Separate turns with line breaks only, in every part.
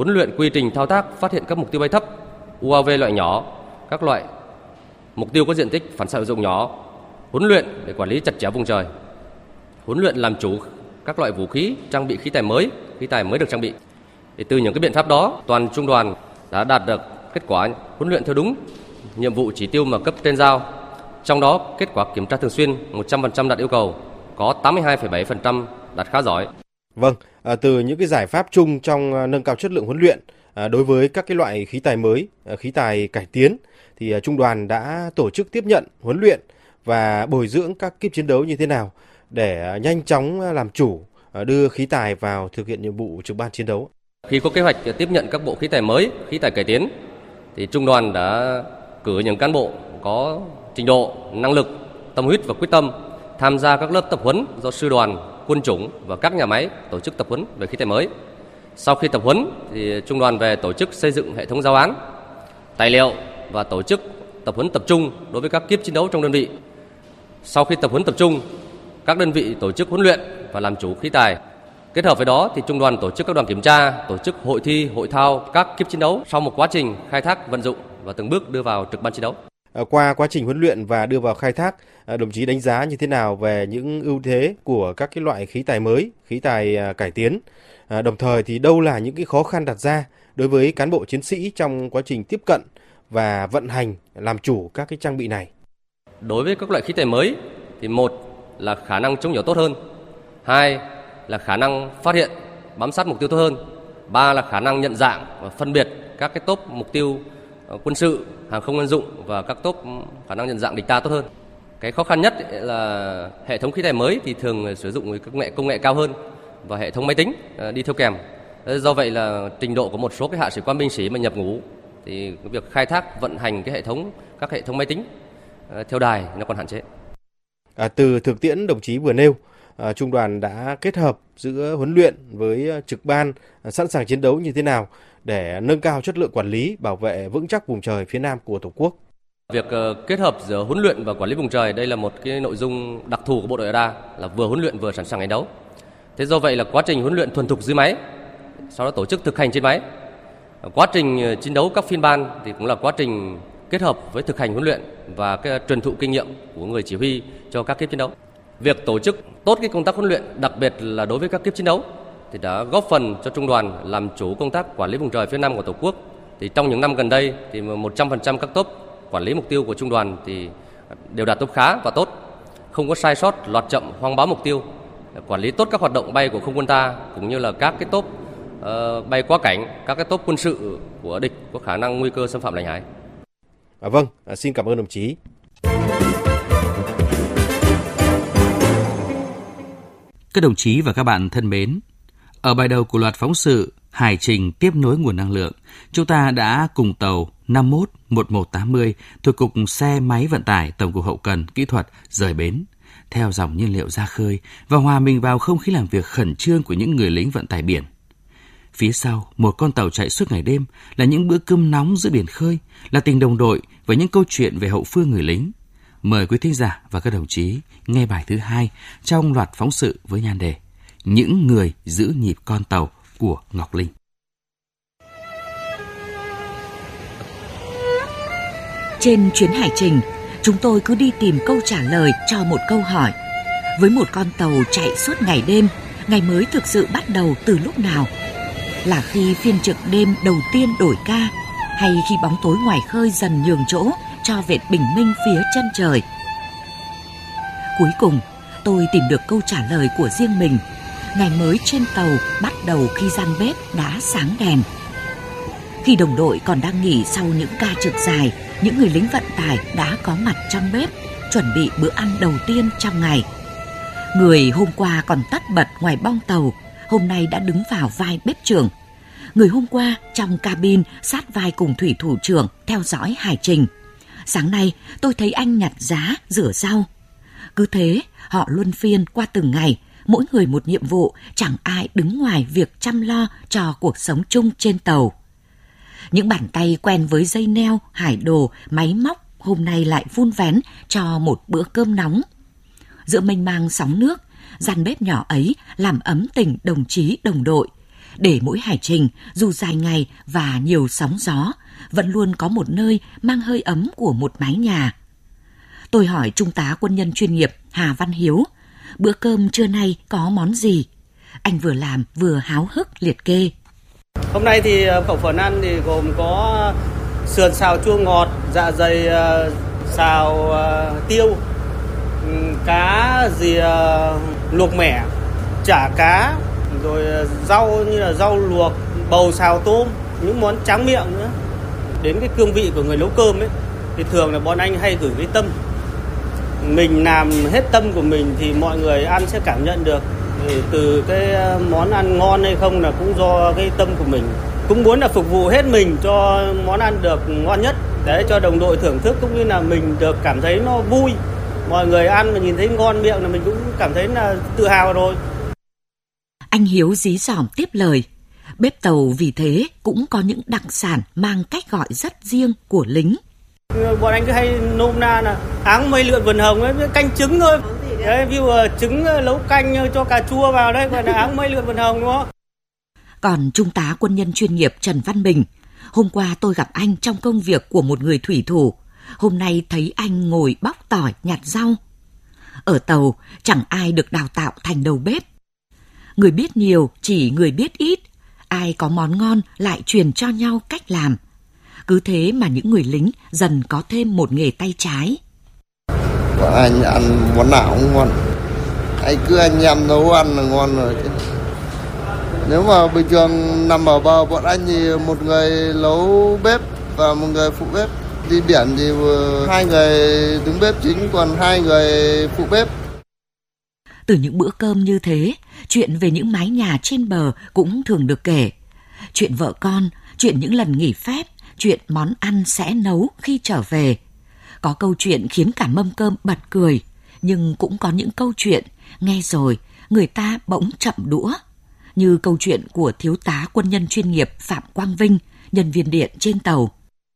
huấn luyện quy trình thao tác phát hiện các mục tiêu bay thấp, UAV loại nhỏ, các loại mục tiêu có diện tích phản xạ hiệu dụng nhỏ, huấn luyện để quản lý chặt chẽ vùng trời, huấn luyện làm chủ các loại vũ khí, trang bị khí tài mới được trang bị. Thì từ những cái biện pháp đó, toàn trung đoàn đã đạt được kết quả huấn luyện theo đúng nhiệm vụ chỉ tiêu mà cấp trên giao. Trong đó, kết quả kiểm tra thường xuyên 100% đạt yêu cầu, có 82,7% đạt khá giỏi.
Vâng, từ những cái giải pháp chung trong nâng cao chất lượng huấn luyện đối với các cái loại khí tài mới, khí tài cải tiến, thì trung đoàn đã tổ chức tiếp nhận, huấn luyện và bồi dưỡng các kíp chiến đấu như thế nào để nhanh chóng làm chủ, đưa khí tài vào thực hiện nhiệm vụ trực ban chiến đấu.
Khi có kế hoạch tiếp nhận các bộ khí tài mới, khí tài cải tiến, thì trung đoàn đã cử những cán bộ có trình độ, năng lực, tâm huyết và quyết tâm tham gia các lớp tập huấn do sư đoàn, quân chủng và các nhà máy tổ chức tập huấn về khí tài mới. Sau khi tập huấn thì trung đoàn về tổ chức xây dựng hệ thống giáo án, tài liệu và tổ chức tập huấn tập trung đối với các kíp chiến đấu trong đơn vị. Sau khi tập huấn tập trung, các đơn vị tổ chức huấn luyện và làm chủ khí tài. Kết hợp với đó thì trung đoàn tổ chức các đoàn kiểm tra, tổ chức hội thi, hội thao các kíp chiến đấu sau một quá trình khai thác, vận dụng và từng bước đưa vào trực ban chiến đấu.
Qua quá trình huấn luyện và đưa vào khai thác, đồng chí đánh giá như thế nào về những ưu thế của các cái loại khí tài mới, khí tài cải tiến? Đồng thời thì đâu là những cái khó khăn đặt ra đối với cán bộ chiến sĩ trong quá trình tiếp cận và vận hành, làm chủ các cái trang bị này?
Đối với các loại khí tài mới thì một là khả năng chống nhiễu tốt hơn, hai là khả năng phát hiện, bám sát mục tiêu tốt hơn, ba là khả năng nhận dạng và phân biệt các cái tốp mục tiêu quân sự, hàng không quân dụng và các tốp khả năng nhận dạng địch ta tốt hơn. Cái khó khăn nhất là hệ thống khí tài mới thì thường sử dụng công nghệ cao hơn và hệ thống máy tính đi theo kèm. Do vậy là trình độ của một số cái hạ sĩ quan binh sĩ mà nhập ngũ thì việc khai thác vận hành các hệ thống máy tính theo đài nó còn hạn chế.
Từ thực tiễn đồng chí vừa nêu, trung đoàn đã kết hợp giữa huấn luyện với trực ban sẵn sàng chiến đấu như thế nào để nâng cao chất lượng quản lý, bảo vệ vững chắc vùng trời phía Nam của Tổ quốc.
Việc kết hợp giữa huấn luyện và quản lý vùng trời đây là một cái nội dung đặc thù của bộ đội radar, là vừa huấn luyện vừa sẵn sàng chiến đấu. Thế do vậy là quá trình huấn luyện thuần thục dưới máy, sau đó tổ chức thực hành trên máy. Quá trình chiến đấu các phiên ban thì cũng là quá trình kết hợp với thực hành huấn luyện và cái truyền thụ kinh nghiệm của người chỉ huy cho các kíp chiến đấu. Việc tổ chức tốt cái công tác huấn luyện, đặc biệt là đối với các kíp chiến đấu, thì đã góp phần cho trung đoàn làm chủ công tác quản lý vùng trời phía Nam của Tổ quốc. Thì trong những năm gần đây thì 100% các tốp quản lý mục tiêu của trung đoàn thì đều đạt tốp khá và tốt, không có sai sót, lọt chậm, hoang báo mục tiêu, quản lý tốt các hoạt động bay của không quân ta cũng như là các cái tốp bay quá cảnh, các cái tốp quân sự của địch có khả năng nguy cơ xâm phạm lãnh hải.
Vâng, xin cảm ơn đồng chí.
Các đồng chí và các bạn thân mến, ở bài đầu của loạt phóng sự Hải trình tiếp nối nguồn năng lượng, chúng ta đã cùng tàu 51-1180 thuộc Cục Xe Máy Vận tải Tổng cục Hậu cần Kỹ thuật rời bến, theo dòng nhiên liệu ra khơi và hòa mình vào không khí làm việc khẩn trương của những người lính vận tải biển. Phía sau, một con tàu chạy suốt ngày đêm là những bữa cơm nóng giữa biển khơi, là tình đồng đội và những câu chuyện về hậu phương người lính. Mời quý thính giả và các đồng chí nghe bài thứ 2 trong loạt phóng sự với nhan đề Những người giữ nhịp con tàu của Ngọc Linh.
Trên chuyến hải trình, chúng tôi cứ đi tìm câu trả lời cho một câu hỏi. Với một con tàu chạy suốt ngày đêm, ngày mới thực sự bắt đầu từ lúc nào? Là khi phiên trực đêm đầu tiên đổi ca, hay khi bóng tối ngoài khơi dần nhường chỗ cho vệt bình minh phía chân trời? Cuối cùng, tôi tìm được câu trả lời của riêng mình. Ngày mới trên tàu bắt đầu khi gian bếp đã sáng đèn. Khi đồng đội còn đang nghỉ sau những ca trực dài, những người lính vận tải đã có mặt trong bếp, chuẩn bị bữa ăn đầu tiên trong ngày. Người hôm qua còn tất bật ngoài bong tàu, hôm nay đã đứng vào vai bếp trưởng. Người hôm qua trong cabin sát vai cùng thủy thủ trưởng theo dõi hải trình. Sáng nay tôi thấy anh nhặt giá, rửa rau. Cứ thế, họ luân phiên qua từng ngày, mỗi người một nhiệm vụ, chẳng ai đứng ngoài việc chăm lo cho cuộc sống chung trên tàu. Những bàn tay quen với dây neo, hải đồ, máy móc hôm nay lại vun vén cho một bữa cơm nóng. Giữa mênh mang sóng nước, gian bếp nhỏ ấy làm ấm tình đồng chí đồng đội. để mỗi hải trình dù dài ngày và nhiều sóng gió vẫn luôn có một nơi mang hơi ấm của một mái nhà. Tôi hỏi Trung tá quân nhân chuyên nghiệp Hà Văn Hiếu, bữa cơm trưa nay có món gì? Anh vừa làm vừa háo hức liệt kê.
Hôm nay thì khẩu phần ăn thì gồm có sườn xào chua ngọt, dạ dày xào tiêu, cá rìa luộc mẻ, chả cá, rồi rau như là rau luộc, bầu xào tôm, những món tráng miệng nữa. Đến cái cương vị của người nấu cơm ấy thì thường là bọn anh hay gửi cái tâm. Mình làm hết tâm của mình thì mọi người ăn sẽ cảm nhận được. Thì từ cái món ăn ngon hay không là cũng do cái tâm của mình. Cũng muốn là phục vụ hết mình cho món ăn được ngon nhất để cho đồng đội thưởng thức, cũng như là mình được cảm thấy nó vui. Mọi người ăn mà nhìn thấy ngon miệng là mình cũng cảm thấy là tự hào rồi.
Anh Hiếu dí dỏm tiếp lời. Bếp tàu vì thế cũng có những đặc sản mang cách gọi rất riêng của lính.
Bọn anh cứ hay nôm na là áng mây lượn vườn hồng ấy, canh trứng thôi. Đấy, ví dụ trứng nấu canh cho cà chua vào đấy, gọi là áng mây lượn vườn hồng đúng không?
Còn Trung tá quân nhân chuyên nghiệp Trần Văn Bình, hôm qua tôi gặp anh trong công việc của một người thủy thủ. Hôm nay thấy anh ngồi bóc tỏi, nhặt rau. Ở tàu chẳng ai được đào tạo thành đầu bếp. Người biết nhiều chỉ người biết ít. Ai có món ngon lại truyền cho nhau cách làm. Cứ thế mà những người lính dần có thêm một nghề tay trái.
Bọn anh ăn món nào cũng ngon. Anh em nấu ăn là ngon rồi. Nếu mà bình thường nằm ở bờ, bọn anh thì một người nấu bếp và một người phụ bếp. Đi biển thì 2 người đứng bếp chính, còn 2 người phụ bếp.
Từ những bữa cơm như thế, chuyện về những mái nhà trên bờ cũng thường được kể. Chuyện vợ con, chuyện những lần nghỉ phép, chuyện món ăn sẽ nấu khi trở về. Có câu chuyện khiến cả mâm cơm bật cười, nhưng cũng có những câu chuyện nghe rồi người ta bỗng chậm đũa. Như câu chuyện của thiếu tá quân nhân chuyên nghiệp Phạm Quang Vinh, nhân viên điện trên tàu.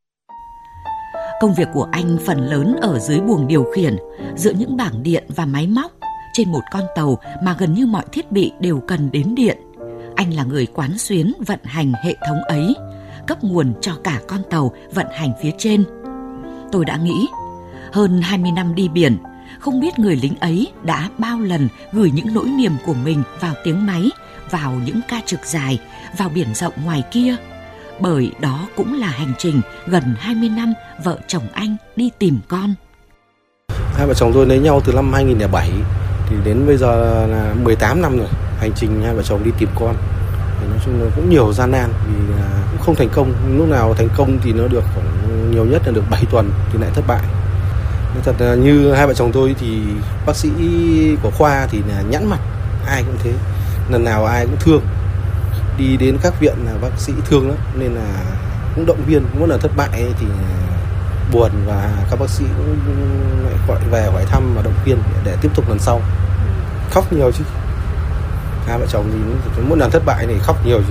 Công việc của anh phần lớn ở dưới buồng điều khiển, giữa những bảng điện và máy móc. Trên một con tàu mà gần như mọi thiết bị đều cần đến điện. Anh là người quán xuyến vận hành hệ thống ấy, cấp nguồn cho cả con tàu vận hành phía trên. Tôi đã nghĩ, hơn 20 năm đi biển, không biết người lính ấy đã bao lần gửi những nỗi niềm của mình vào tiếng máy, vào những ca trực dài, vào biển rộng ngoài kia. Bởi đó cũng là hành trình gần 20 năm vợ chồng anh đi tìm con.
Hai vợ chồng tôi lấy nhau từ năm 2007, thì đến bây giờ là 18 năm rồi. Hành trình hai vợ chồng đi tìm con thì nói chung là cũng nhiều gian nan, vì cũng không thành công. Lúc nào thành công thì nó được khoảng nhiều nhất là được 7 tuần thì lại thất bại. Nói thật là như hai vợ chồng tôi thì bác sĩ của khoa thì là nhẵn mặt, ai cũng thế, lần nào ai cũng thương. Đi đến các viện là bác sĩ thương lắm, nên là cũng động viên. Mỗi lần thất bại thì buồn, và các bác sĩ cũng lại gọi về hỏi thăm và động viên để tiếp tục lần sau. Khóc nhiều chứ. Hai vợ chồng thì mỗi lần thất bại này khóc nhiều chứ.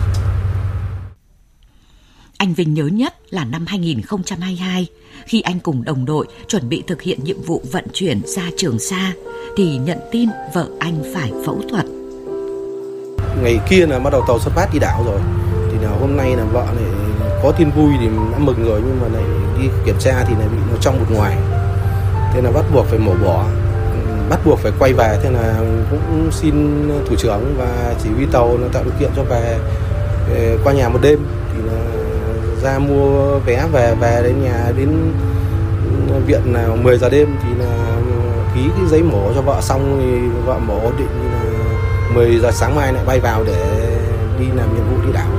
Anh Vinh nhớ nhất là năm 2022, khi anh cùng đồng đội chuẩn bị thực hiện nhiệm vụ vận chuyển ra Trường Sa, thì nhận tin vợ anh phải phẫu thuật.
Ngày kia là bắt đầu tàu xuất phát đi đảo rồi, thì là hôm nay là vợ này có tin vui thì đã mừng rồi, nhưng mà lại đi kiểm tra thì lại bị nó trong một ngoài, thế là bắt buộc phải mổ bỏ, bắt buộc phải quay về. Thế là cũng xin thủ trưởng và chỉ huy tàu nó tạo điều kiện cho về qua nhà một đêm, thì là ra mua vé về đến nhà, đến viện là 10 giờ đêm thì là ký cái giấy mổ cho vợ xong, thì vợ mổ ổn định, thì là 10 giờ sáng mai lại bay vào để đi làm nhiệm vụ đi đảo.